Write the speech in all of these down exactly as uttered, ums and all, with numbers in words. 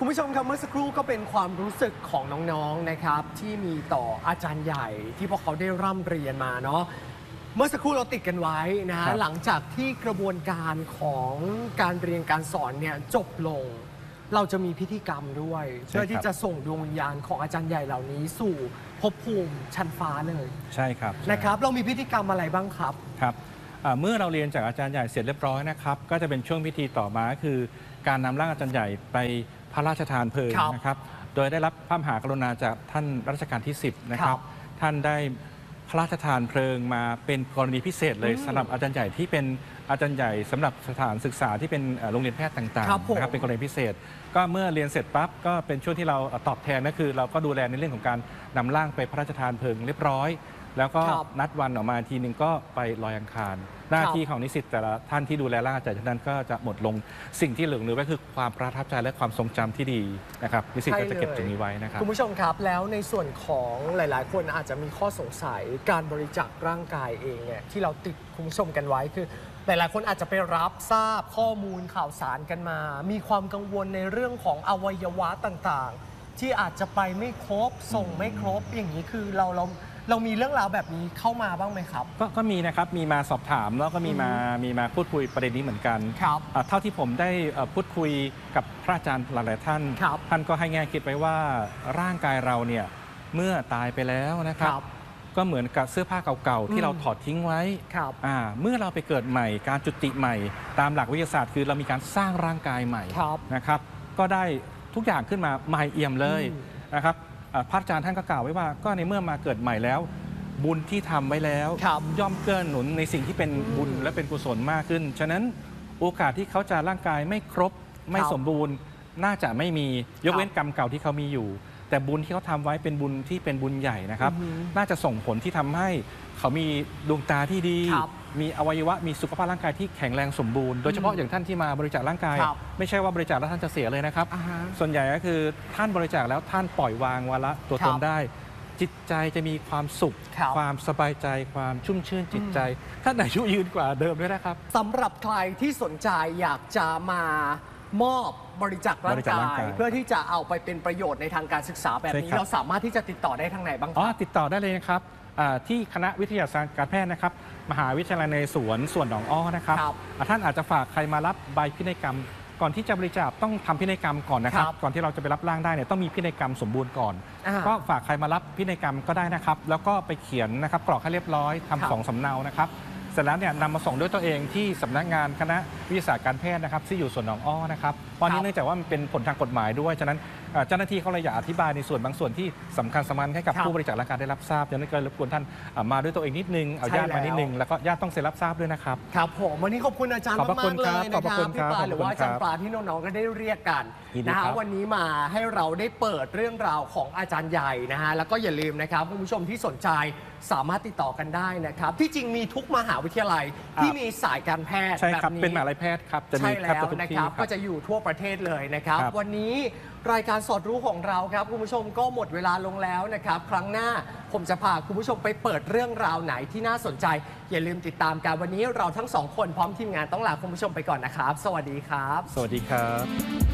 คุณผู้ชมครับเมื่อสักครู่ก็เป็นความรู้สึกของน้องๆนะครับที่มีต่ออาจารย์ใหญ่ที่พวกเขาได้ร่ำเรียนมาเนาะเมื่อสักครู่เราติดกันไว้นะหลังจากที่กระบวนการของการเรียนการสอนเนี่ยจบลงเราจะมีพิธีกรรมด้วยเพื่อที่จะส่งดวงวิญญาณของอาจารย์ใหญ่เหล่านี้สู่ภพภูมิชั้นฟ้าเลยใช่ครับนะครับเรามีพิธีกรรมอะไรบ้างครับครับเมื่อเราเรียนจากอาจารย์ใหญ่เสร็จเรียบร้อยนะครับก็จะเป็นช่วงพิธีต่อมาคือการนำร่างอาจารย์ใหญ่ไปพระราชทานเพลิงนะครับโดยได้รับพระมหากรุณาจากท่านรัชกาลที่สิบนะครับท่านได้พระราชทานเพลิงมาเป็นกรณีพิเศษเลยสำหรับอาจารย์ใหญ่ที่เป็นอาจารย์ใหญ่สำหรับสถานศึกษาที่เป็นโรงเรียนแพทย์ต่างๆนะครับเป็นกรณีพิเศษก็เมื่อเรียนเสร็จปั๊บก็เป็นช่วงที่เราตอบแทนก็คือเราก็ดูแลในเรื่องของการนำร่างไปพระราชทานเพลิงเรียบร้อยแล้วก็นัดวันออกมาทีนึงก็ไปลอยอังคารหน้าที่ของนิสิตแต่ละท่านที่ดูแลร่างอาจารย์นั้นก็จะหมดลงสิ่งที่เหลือก็คือความประทับใจและความทรงจำที่ดีนะครับนิสิตก็จะเก็บตรงนี้ไว้นะครับคุณผู้ชมครับแล้วในส่วนของหลายๆคนอาจจะมีข้อสงสัยการบริจาคร่างกายเองเนี่ยที่เราติดคุณผู้ชมกันไว้คือหลายๆคนอาจจะไปรับทราบข้อมูลข่าวสารกันมามีความกังวลในเรื่องของอวัยวะต่างๆที่อาจจะไปไม่ครบส่งไม่ครบอย่างนี้คือเราเราเรามีเรื่องราวแบบนี้เข้ามาบ้างไหมครับก็ก็มีนะครับมีมาสอบถามแล้วก็มีมามีมาพูดคุยประเด็นนี้เหมือนกันครับเท่าที่ผมได้พูดคุยกับพระอาจารย์หลายๆท่านท่านก็ให้แง่คิดไว้ว่าร่างกายเราเนี่ยเมื่อตายไปแล้วนะครับก็เหมือนกับเสื้อผ้าเก่าๆที่เราถอดทิ้งไว้เมื่อเราไปเกิดใหม่การจุติใหม่ตามหลักวิทยาศาสตร์คือเรามีการสร้างร่างกายใหม่นะครับก็ได้ทุกอย่างขึ้นมาใหม่เอี่ยมเลยนะครับพระอาจารย์ท่านก็กล่าวไว้ว่าก็ในเมื่อมาเกิดใหม่แล้วบุญที่ทำไว้แล้วย่อมเกื้อหนุนในสิ่งที่เป็นบุญและเป็นกุศลมากขึ้นฉะนั้นโอกาสที่เขาจะร่างกายไม่ครบไม่สมบูรณ์น่าจะไม่มียกเว้นกรรมเก่าที่เขามีอยู่แต่บุญที่เขาทำไว้เป็นบุญที่เป็นบุญใหญ่นะครับน่าจะส่งผลที่ทำให้เขามีดวงตาที่ดีมีอวัยวะมีสุขภาพร่างกายที่แข็งแรงสมบูรณ์โดยเฉพาะอย่างท่านที่มาบริจาคร่างกายไม่ใช่ว่าบริจาคแล้วท่านจะเสียเลยนะครับส่วนใหญ่ก็คือท่านบริจาคแล้วท่านปล่อยวางวาระตัวตนได้จิตใจจะมีความสุขความสบายใจความชุ่มชื่นจิตใจท่านอายุยืนกว่าเดิมด้วยนะครับสำหรับใครที่สนใจอยากจะมามอบบริจาคร่างกายเพื่อที่จะเอาไปเป็นประโยชน์ในทางการศึกษาแบบนี้เราสามารถที่จะติดต่อได้ทางไหนบ้างครับอ๋อติดต่อได้เลยนะครับที่คณะวิทยาศาสตร์การแพทย์นะครับมหาวิทยาลัยนเรศวรส่วนหนองอ้อนะครับท่านอาจจะฝากใครมารับใบพินัยกรรมก่อนที่จะบริจาคต้องทำพินัยกรรมก่อนนะครับก่อนที่เราจะไปรับร่างได้เนี่ยต้องมีพินัยกรรมสมบูรณ์ก่อนก็ฝากใครมารับพินัยกรรมก็ได้นะครับแล้วก็ไปเขียนนะครับกรอกให้เรียบร้อยทำสองสำเนานะครับเสร็จแล้วเนี่ยนำมาส่งด้วยตัวเองที่สำนักงานคณะวิทยาศาสตร์การแพทย์นะครับที่อยู่ส่วนหนองอ้อนะครับเพราะนี้เนื่องจากว่ามันเป็นผลทางกฎหมายด้วยฉะนั้นเจ้าหน้าที่เขาเลยอยากอธิบายในส่วนบางส่วนที่สำคัญสำคัญให้กับผู้บริจาคร่างกายได้รับทราบฉะนั้นก็รบกวนท่านมาด้วยตัวเองนิดนึงเอาญาติมานิดนึงแล้วก็ญาติต้องเซ็นรับทราบด้วยนะครับครับผมวันนี้ขอบคุณอาจารย์มากๆเลยนะครับพี่ปลาหรือว่าอาจารย์ปลาที่น้องๆก็ได้เรียกกันนะฮะวันนี้มาให้เราได้เปิดเรื่องราวของอาจารย์ใหญ่นะฮะแล้วก็อย่าลืมนะครับคุณผู้ชมที่สนใจสามารถติดต่อกันได้นะครับที่จริงมีทุกมหาวิทยาลัยที่มีสายการแพทย์ใช่ครับเป็นมหาวิทยาลัยแพทย์ครับจะมีแล้วนะครับก็จะอยู่ทั่วประเทศเลยนะครับวันนี้รายการสอดรู้ของเราครับคุณผู้ชมก็หมดเวลาลงแล้วนะครับครั้งหน้าผมจะพาคุณผู้ชมไปเปิดเรื่องราวไหนที่น่าสนใจอย่าลืมติดตามกันวันนี้เราทั้งสองคนพร้อมทีมงานต้องลาคุณผู้ชมไปก่อนนะครับสวัสดีครับสวัสดีครับ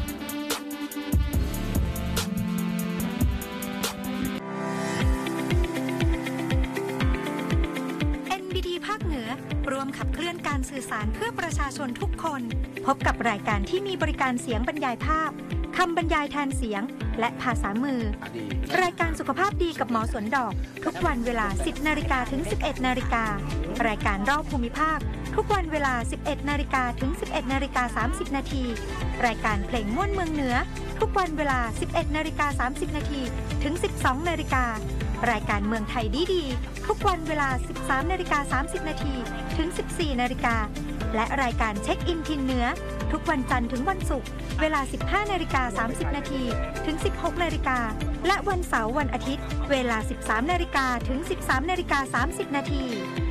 ร่วมขับเคลื่อนการสื่อสารเพื่อประชาชนทุกคนพบกับรายการที่มีบริการเสียงบรรยายภาพคำบรรยายแทนเสียงและภาษามือรายการสุขภาพดีกับหมอสวนดอกทุกวันเวลา สิบนาฬิกาถึง สิบเอ็ดนาฬิการายการรอบภูมิภาคทุกวันเวลา สิบเอ็ดนาฬิกาถึง สิบเอ็ดนาฬิกาสามสิบนาทีรายการเพลงม่วนเมืองเหนือทุกวันเวลา สิบเอ็ดนาฬิกาสามสิบนาทีถึง สิบสองนาฬิการายการเมืองไทยดีๆทุกวันเวลา สิบสามนาฬิกาสามสิบนาทีถึง สิบสี่นาฬิกาและรายการเช็คอินทินเหนือทุกวันจันทร์ถึงวันศุกร์เวลา สิบห้านาฬิกาสามสิบนาทีถึง สิบหกนาฬิกาและวันเสาร์วันอาทิตย์เวลา สิบสามนาฬิกาถึง สิบสามนาฬิกาสามสิบนาที